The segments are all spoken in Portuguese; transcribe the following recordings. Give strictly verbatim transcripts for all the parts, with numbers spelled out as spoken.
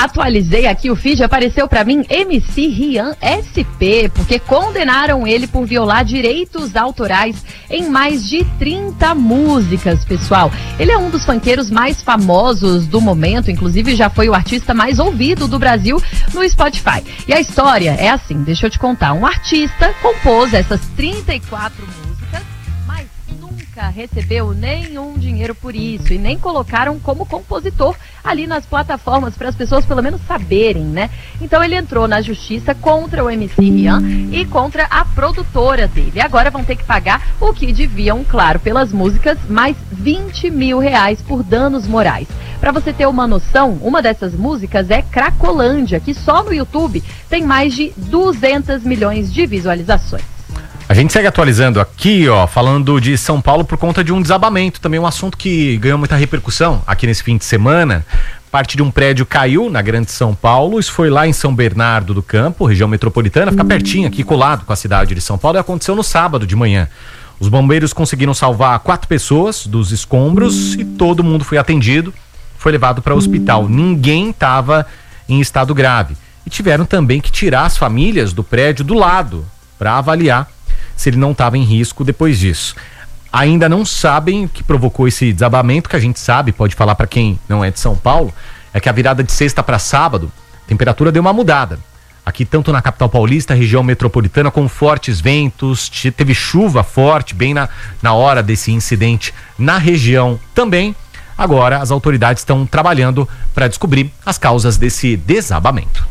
atualizei aqui o feed, apareceu pra mim M C Rian S P, porque condenaram ele por violar direitos autorais em mais de trinta músicas, pessoal. Ele é um dos funkeiros mais famosos do momento, inclusive já foi o artista mais ouvido do Brasil no Spotify. E a história é assim, deixa eu te contar. Um artista compôs essas trinta e quatro músicas, mas nunca recebeu nenhum dinheiro por isso e nem colocaram como compositor ali nas plataformas para as pessoas pelo menos saberem, né? Então ele entrou na justiça contra o M C Rian e contra a produtora dele. E agora vão ter que pagar o que deviam, claro, pelas músicas, mais vinte mil reais por danos morais. Para você ter uma noção, uma dessas músicas é Cracolândia, que só no YouTube tem mais de duzentos milhões de visualizações. A gente segue atualizando aqui, ó, falando de São Paulo por conta de um desabamento, também um assunto que ganhou muita repercussão aqui nesse fim de semana. Parte de um prédio caiu na Grande São Paulo, isso foi lá em São Bernardo do Campo, região metropolitana, fica pertinho aqui, colado com a cidade de São Paulo, e aconteceu no sábado de manhã. Os bombeiros conseguiram salvar quatro pessoas dos escombros e todo mundo foi atendido, foi levado para o hospital. Ninguém estava em estado grave. E tiveram também que tirar as famílias do prédio do lado para avaliar se ele não estava em risco depois disso. Ainda não sabem o que provocou esse desabamento, que a gente sabe, pode falar para quem não é de São Paulo, é que a virada de sexta para sábado, a temperatura deu uma mudada. Aqui, tanto na capital paulista, região metropolitana, com fortes ventos, teve chuva forte bem na, na hora desse incidente na região também. Agora, as autoridades estão trabalhando para descobrir as causas desse desabamento.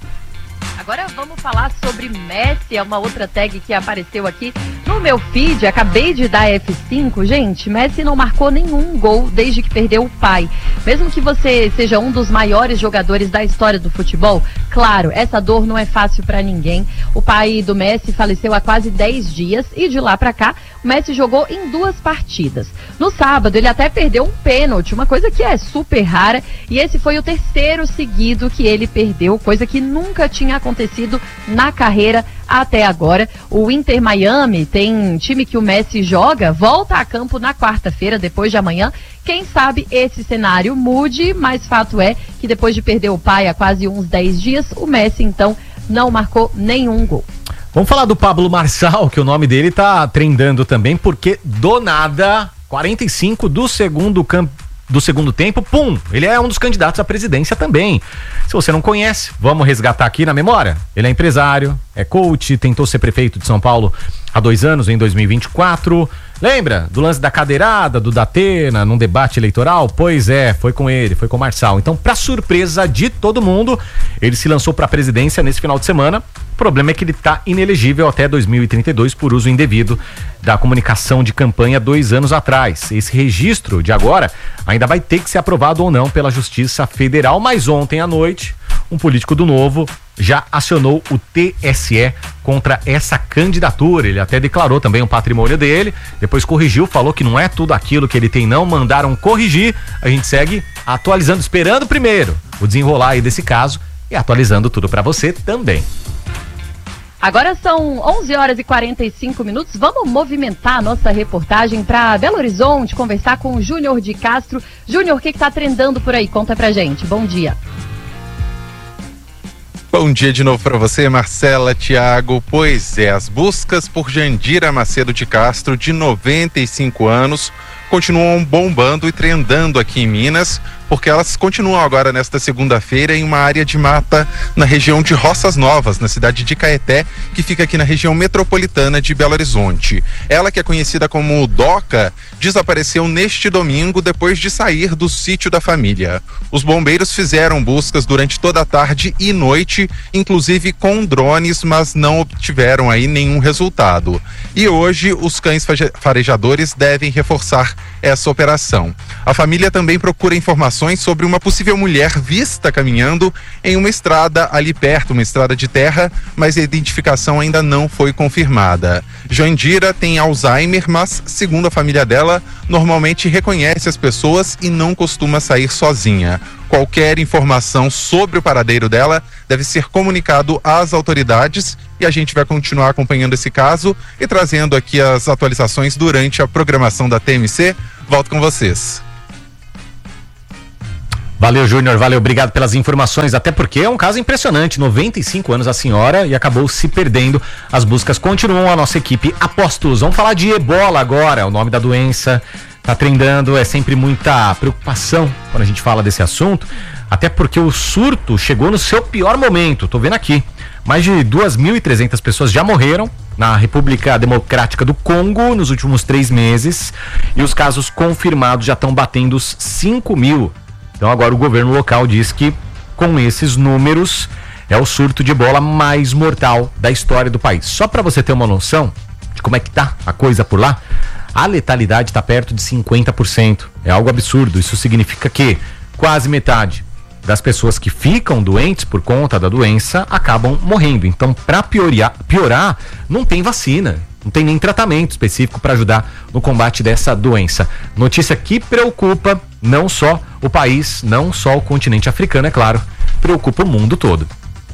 Agora vamos falar sobre Messi, é uma outra tag que apareceu aqui no meu feed, acabei de dar F cinco. Gente, Messi não marcou nenhum gol desde que perdeu o pai. Mesmo que você seja um dos maiores jogadores da história do futebol, claro, essa dor não é fácil pra ninguém. O pai do Messi faleceu há quase dez dias e de lá pra cá, o Messi jogou em duas partidas. No sábado, ele até perdeu um pênalti, uma coisa que é super rara, e esse foi o terceiro seguido que ele perdeu, coisa que nunca tinha acontecido na carreira até agora. O Inter Miami tem time que o Messi joga, volta a campo na quarta-feira, depois de amanhã. Quem sabe esse cenário mude, mas fato é que depois de perder o pai há quase uns dez dias, o Messi então não marcou nenhum gol. Vamos falar do Pablo Marçal, que o nome dele tá trendando também, porque do nada, quarenta e cinco do segundo campo, do segundo tempo, pum, ele é um dos candidatos à presidência também. Se você não conhece, vamos resgatar aqui na memória. Ele é empresário, é coach, tentou ser prefeito de São Paulo há dois anos, em dois mil e vinte e quatro. Lembra do lance da cadeirada, do Datena, num debate eleitoral? Pois é, foi com ele, foi com o Marçal. Então, pra surpresa de todo mundo, ele se lançou pra presidência nesse final de semana. O problema é que ele tá inelegível até dois mil e trinta e dois por uso indevido da comunicação de campanha dois anos atrás. Esse registro de agora ainda vai ter que ser aprovado ou não pela Justiça Federal, mas ontem à noite, um político do Novo já acionou o T S E contra essa candidatura. Ele até declarou também o patrimônio dele, depois corrigiu, falou que não é tudo aquilo que ele tem não, mandaram corrigir. A gente segue atualizando, esperando primeiro o desenrolar aí desse caso e atualizando tudo pra você também. Agora são onze horas e quarenta e cinco minutos, vamos movimentar a nossa reportagem para Belo Horizonte, conversar com o Júnior de Castro. Júnior, o que está trendando por aí? Conta pra gente, bom dia. Bom dia de novo para você, Marcela, Thiago. Pois é, as buscas por Jandira Macedo de Castro, de noventa e cinco anos, continuam bombando e trendando aqui em Minas, porque elas continuam agora nesta segunda-feira em uma área de mata na região de Roças Novas, na cidade de Caeté, que fica aqui na região metropolitana de Belo Horizonte. Ela, que é conhecida como Doca, desapareceu neste domingo depois de sair do sítio da família. Os bombeiros fizeram buscas durante toda a tarde e noite, inclusive com drones, mas não obtiveram aí nenhum resultado. E hoje os cães farejadores devem reforçar essa operação. A família também procura informações sobre uma possível mulher vista caminhando em uma estrada ali perto, uma estrada de terra, mas a identificação ainda não foi confirmada. Jandira tem Alzheimer, mas, segundo a família dela, normalmente reconhece as pessoas e não costuma sair sozinha. Qualquer informação sobre o paradeiro dela deve ser comunicado às autoridades e a gente vai continuar acompanhando esse caso e trazendo aqui as atualizações durante a programação da T M C. Volto com vocês. Valeu, Júnior, valeu, obrigado pelas informações, até porque é um caso impressionante, noventa e cinco anos a senhora e acabou se perdendo. As buscas continuam, a nossa equipe apostos. Vamos falar de ebola agora, o nome da doença tá trendando, é sempre muita preocupação quando a gente fala desse assunto, até porque o surto chegou no seu pior momento, tô vendo aqui. Mais de duas mil e trezentas pessoas já morreram na República Democrática do Congo nos últimos três meses e os casos confirmados já estão batendo os cinco mil. Então agora o governo local diz que com esses números é o surto de ebola mais mortal da história do país. Só para você ter uma noção de como é que tá a coisa por lá, a letalidade está perto de cinquenta por cento. É algo absurdo. Isso significa que quase metade das pessoas que ficam doentes por conta da doença acabam morrendo. Então, para piorar, piorar, não tem vacina, não tem nem tratamento específico para ajudar no combate dessa doença. Notícia que preocupa não só o país, não só o continente africano, é claro, preocupa o mundo todo.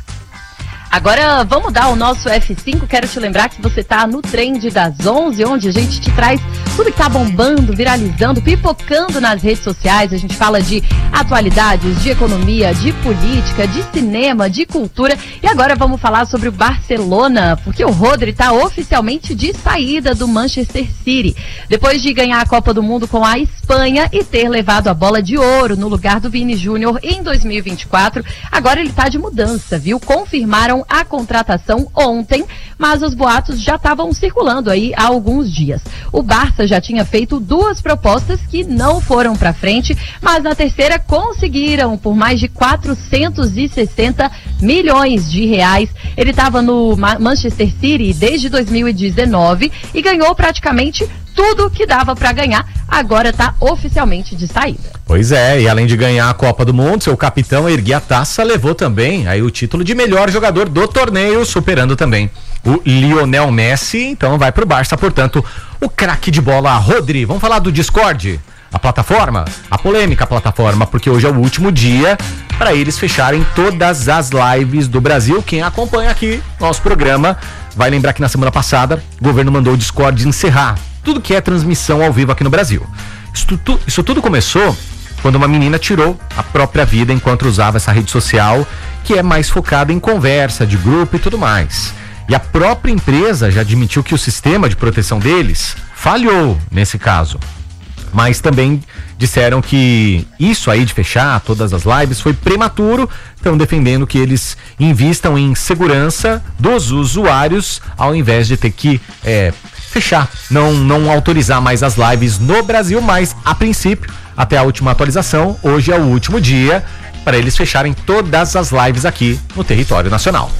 Agora vamos dar o nosso F cinco, quero te lembrar que você tá no Trend das onze, onde a gente te traz tudo que tá bombando, viralizando, pipocando nas redes sociais. A gente fala de atualidades, de economia, de política, de cinema, de cultura. E agora vamos falar sobre o Barcelona, porque o Rodri tá oficialmente de saída do Manchester City. Depois de ganhar a Copa do Mundo com a Espanha e ter levado a bola de ouro no lugar do Vini Júnior em dois mil e vinte e quatro, agora ele tá de mudança, viu? Confirmaram a contratação ontem, mas os boatos já estavam circulando aí há alguns dias. O Barça já tinha feito duas propostas que não foram para frente, mas na terceira conseguiram por mais de quatrocentos e sessenta milhões de reais. Ele estava no Manchester City desde dois mil e dezenove e ganhou praticamente tudo que dava para ganhar, agora está oficialmente de saída. Pois é, e além de ganhar a Copa do Mundo, seu capitão erguer a taça, levou também aí o título de melhor jogador do torneio, superando também o Lionel Messi. Então vai pro Barça, portanto, o craque de bola Rodri. Vamos falar do Discord, a plataforma, a polêmica plataforma, porque hoje é o último dia para eles fecharem todas as lives do Brasil. Quem acompanha aqui nosso programa vai lembrar que na semana passada o governo mandou o Discord encerrar tudo que é transmissão ao vivo aqui no Brasil. Isso, tu, isso tudo começou quando uma menina tirou a própria vida enquanto usava essa rede social, que é mais focada em conversa, de grupo e tudo mais. E a própria empresa já admitiu que o sistema de proteção deles falhou nesse caso. Mas também disseram que isso aí de fechar todas as lives foi prematuro, estão defendendo que eles invistam em segurança dos usuários ao invés de ter que é, fechar, não, não autorizar mais as lives no Brasil, mas a princípio, até a última atualização, hoje é o último dia para eles fecharem todas as lives aqui no território nacional.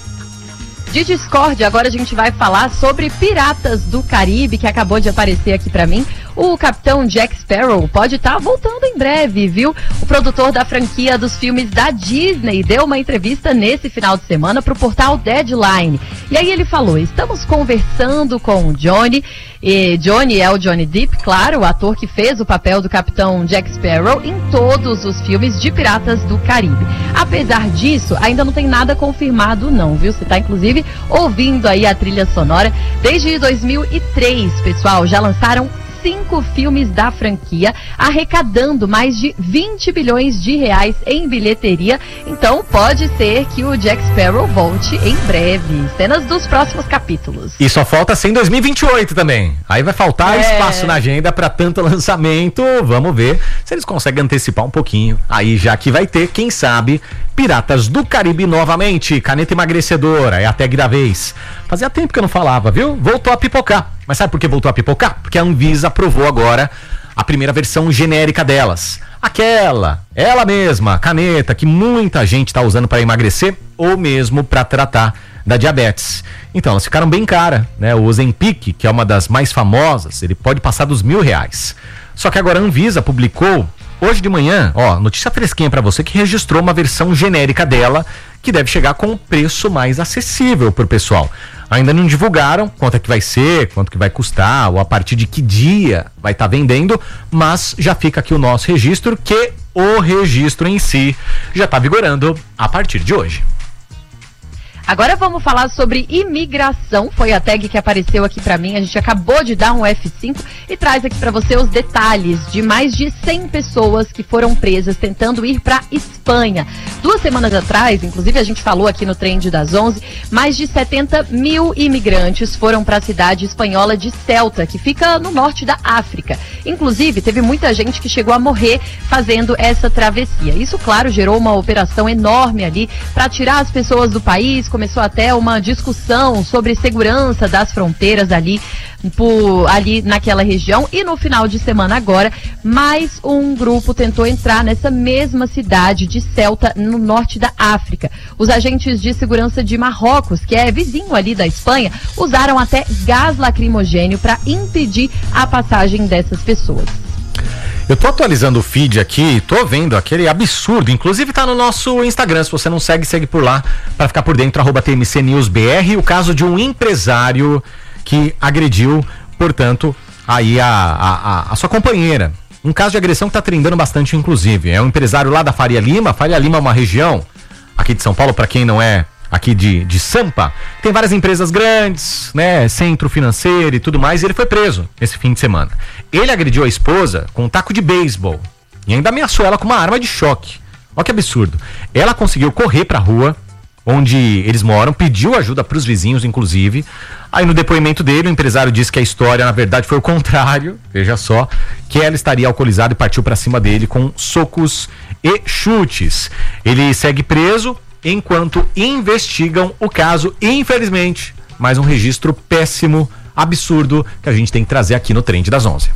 De Discord, agora a gente vai falar sobre Piratas do Caribe, que acabou de aparecer aqui pra mim. O capitão Jack Sparrow pode estar tá voltando em breve, viu? O produtor da franquia dos filmes da Disney deu uma entrevista nesse final de semana pro portal Deadline. E aí ele falou, estamos conversando com o Johnny, e Johnny é o Johnny Depp, claro, o ator que fez o papel do capitão Jack Sparrow em todos os filmes de Piratas do Caribe. Apesar disso, ainda não tem nada confirmado não, viu? Você tá inclusive ouvindo aí a trilha sonora. Desde dois mil e três, pessoal, já lançaram cinco filmes da franquia, arrecadando mais de vinte bilhões de reais em bilheteria. Então pode ser que o Jack Sparrow volte em breve. Cenas dos próximos capítulos. E só falta ser em dois mil e vinte e oito também. Aí vai faltar é... espaço na agenda para tanto lançamento. Vamos ver se eles conseguem antecipar um pouquinho. Aí já que vai ter, quem sabe, Piratas do Caribe novamente. Caneta emagrecedora, é a tag da vez. Fazia tempo que eu não falava, viu? Voltou a pipocar. Mas sabe por que voltou a pipocar? Porque a Anvisa aprovou agora a primeira versão genérica delas. Aquela, ela mesma, caneta que muita gente está usando para emagrecer ou mesmo para tratar da diabetes. Então, elas ficaram bem caras, né? O Ozempic, que é uma das mais famosas, ele pode passar dos mil reais. Só que agora a Anvisa publicou hoje de manhã, ó, notícia fresquinha para você, que registrou uma versão genérica dela que deve chegar com um preço mais acessível pro pessoal. Ainda não divulgaram quanto é que vai ser, quanto que vai custar, ou a partir de que dia vai estar tá vendendo, mas já fica aqui o nosso registro, que o registro em si já está vigorando a partir de hoje. Agora vamos falar sobre imigração. Foi a tag que apareceu aqui pra mim. A gente acabou de dar um F cinco e traz aqui pra você os detalhes de mais de cem pessoas que foram presas tentando ir pra Espanha. Duas semanas atrás, inclusive a gente falou aqui no Trend das onze, mais de setenta mil imigrantes foram pra cidade espanhola de Ceuta, que fica no norte da África. Inclusive, teve muita gente que chegou a morrer fazendo essa travessia. Isso, claro, gerou uma operação enorme ali pra tirar as pessoas do país. Começou até uma discussão sobre segurança das fronteiras ali, por, ali naquela região. E no final de semana agora, mais um grupo tentou entrar nessa mesma cidade de Ceuta, no norte da África. Os agentes de segurança de Marrocos, que é vizinho ali da Espanha, usaram até gás lacrimogênio para impedir a passagem dessas pessoas. Eu tô atualizando o feed aqui, tô vendo aquele absurdo, inclusive tá no nosso Instagram, se você não segue, segue por lá, para ficar por dentro, arroba T M C News B R, o caso de um empresário que agrediu, portanto, aí a, a, a sua companheira. Um caso de agressão que tá trendando bastante, inclusive. É um empresário lá da Faria Lima. Faria Lima é uma região aqui de São Paulo, para quem não é aqui de, de Sampa, tem várias empresas grandes, né, centro financeiro e tudo mais, e ele foi preso esse fim de semana. Ele agrediu a esposa com um taco de beisebol e ainda ameaçou ela com uma arma de choque. Olha que absurdo. Ela conseguiu correr pra rua onde eles moram, pediu ajuda pros vizinhos, inclusive. Aí no depoimento dele, o empresário disse que a história, na verdade, foi o contrário, veja só, que ela estaria alcoolizada e partiu pra cima dele com socos e chutes. Ele segue preso enquanto investigam o caso, infelizmente, mais um registro péssimo, absurdo, que a gente tem que trazer aqui no Trend das onze.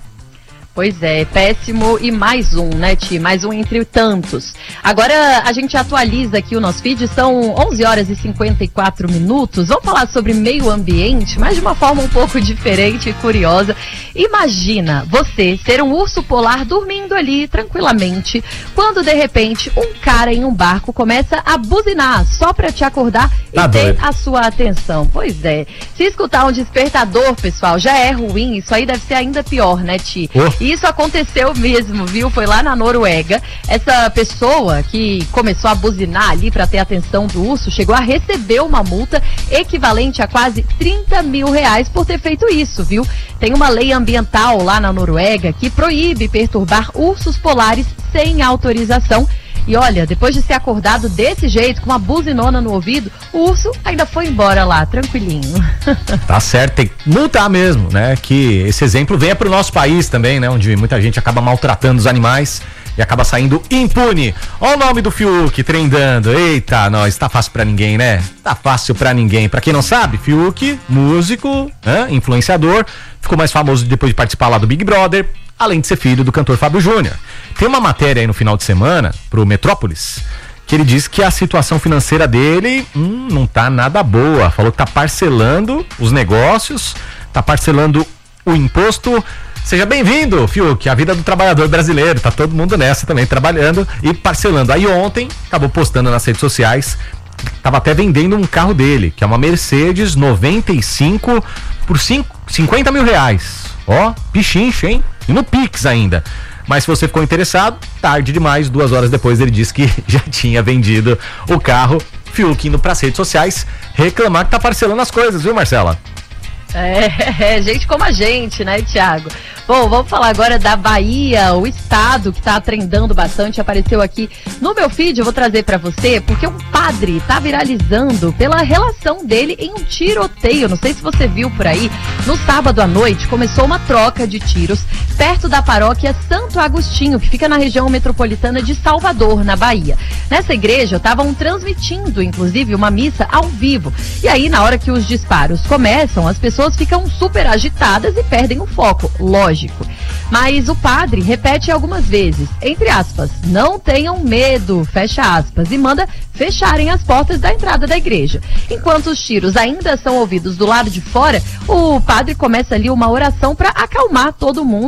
Pois é, péssimo e mais um, né, Ti? Mais um entre tantos. Agora a gente atualiza aqui o nosso feed, são onze horas e cinquenta e quatro minutos. Vamos falar sobre meio ambiente, mas de uma forma um pouco diferente e curiosa. Imagina você ser um urso polar dormindo ali tranquilamente, quando de repente um cara em um barco começa a buzinar só pra te acordar e tá ter doido. a sua atenção. Pois é, se escutar um despertador, pessoal, já é ruim, isso aí deve ser ainda pior, né, Ti? Oh. Isso aconteceu mesmo, viu? Foi lá na Noruega. Essa pessoa que começou a buzinar ali para ter a atenção do urso chegou a receber uma multa equivalente a quase trinta mil reais por ter feito isso, viu? Tem uma lei ambiental lá na Noruega que proíbe perturbar ursos polares sem autorização. E olha, depois de ser acordado desse jeito, com uma buzinona no ouvido, o urso ainda foi embora lá, tranquilinho. Tá certo, tem que multar mesmo, né? Que esse exemplo venha pro nosso país também, né? Onde muita gente acaba maltratando os animais e acaba saindo impune. Olha o nome do Fiuk trendando. Eita, nós, tá fácil pra ninguém, né? Tá fácil pra ninguém. Pra quem não sabe, Fiuk, músico, né? Influenciador, ficou mais famoso depois de participar lá do Big Brother, além de ser filho do cantor Fábio Júnior. Tem uma matéria aí no final de semana, pro Metrópolis, que ele diz que a situação financeira dele hum, não tá nada boa. Falou que tá parcelando os negócios, tá parcelando o imposto. Seja bem-vindo, Fiuk, a vida do trabalhador brasileiro, tá todo mundo nessa também, trabalhando e parcelando. Aí ontem, acabou postando nas redes sociais, tava até vendendo um carro dele, que é uma Mercedes noventa e cinco por cinquenta mil reais. Ó, pichincho, hein? E no Pix ainda. Mas se você ficou interessado, tarde demais, duas horas depois ele disse que já tinha vendido o carro. Fiuk indo pras redes sociais reclamar que tá parcelando as coisas, viu, Marcela? É, gente como a gente, né, Thiago? Bom, vamos falar agora da Bahia, o estado que tá trendando bastante, apareceu aqui no meu feed, eu vou trazer pra você, porque um padre tá viralizando pela relação dele em um tiroteio, não sei se você viu por aí, no sábado à noite começou uma troca de tiros perto da paróquia Santo Agostinho, que fica na região metropolitana de Salvador, na Bahia. Nessa igreja estavam transmitindo, inclusive, uma missa ao vivo, e aí na hora que os disparos começam, as pessoas ficam super agitadas e perdem o foco, lógico. Mas o padre repete algumas vezes, entre aspas, não tenham medo, fecha aspas, e manda fecharem as portas da entrada da igreja. Enquanto os tiros ainda são ouvidos do lado de fora, o padre começa ali uma oração para acalmar todo mundo.